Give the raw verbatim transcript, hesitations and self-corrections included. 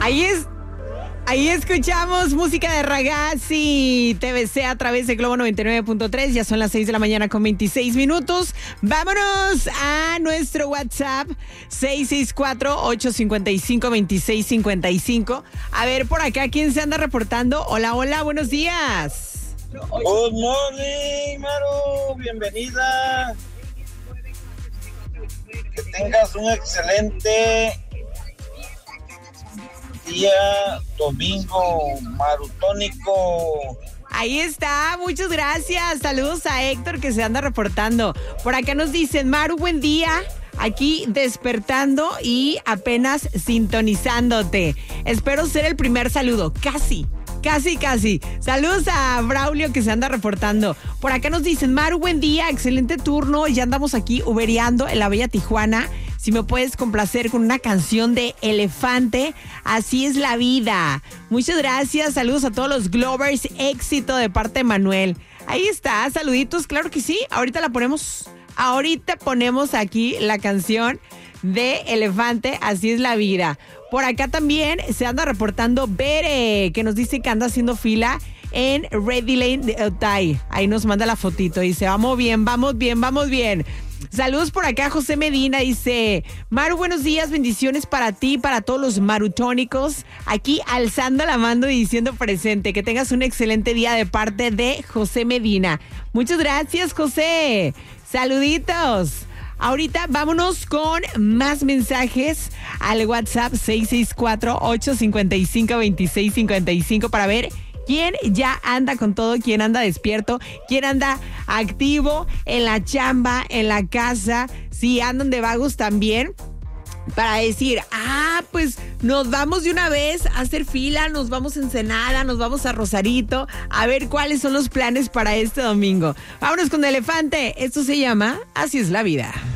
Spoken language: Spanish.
Ahí es. Ahí escuchamos música de Ragazzi, T V C a través de Globo noventa y nueve punto tres. Ya son las seis de la mañana con veintiséis minutos. Vámonos a nuestro WhatsApp seis seis cuatro, ocho cinco cinco, dos seis cinco cinco. A ver, por acá, ¿quién se anda reportando? Hola, hola, buenos días. Good morning, Maru. Bienvenida. Que tengas un excelente día domingo marutónico. Ahí está, muchas gracias. Saludos a Héctor que se anda reportando. Por acá nos dicen, Maru, buen día. Aquí despertando y apenas sintonizándote. Espero ser el primer saludo. Casi, casi, casi. Saludos a Braulio que se anda reportando. Por acá nos dicen, Maru, buen día, excelente turno. Ya andamos aquí ubereando en la bella Tijuana. Si me puedes complacer con una canción de Elefante, Así es la vida. Muchas gracias, saludos a todos los Glovers, éxito de parte de Manuel. Ahí está, saluditos, claro que sí. Ahorita la ponemos, ahorita ponemos aquí la canción de Elefante, Así es la vida. Por acá también se anda reportando Bere, que nos dice que anda haciendo fila en Ready Lane de Otay. Ahí nos manda la fotito, dice, vamos bien, vamos bien, vamos bien. Saludos por acá, José Medina dice, Maru, buenos días, bendiciones para ti, para todos los marutónicos, aquí alzando la mano y diciendo presente, que tengas un excelente día de parte de José Medina. Muchas gracias, José, saluditos. Ahorita vámonos con más mensajes al WhatsApp seis seis cuatro, ocho cinco cinco, dos seis cinco cinco para ver quién ya anda con todo, quién anda despierto, quién anda activo en la chamba, en la casa, si andan de vagos también, para decir, ah, pues nos vamos de una vez a hacer fila, nos vamos a Ensenada, nos vamos a Rosarito, a ver cuáles son los planes para este domingo. Vámonos con Elefante, esto se llama Así es la vida.